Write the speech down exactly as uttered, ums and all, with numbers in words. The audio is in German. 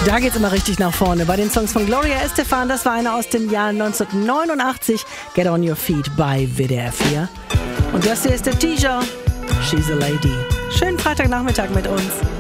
Da geht's immer richtig nach vorne. Bei den Songs von Gloria Estefan, das war eine aus dem Jahr neunzehnhundertneunundachtzig, Get on Your Feet bei W D R vier. Und das hier ist der Teaser, She's a Lady. Schönen Freitagnachmittag mit uns.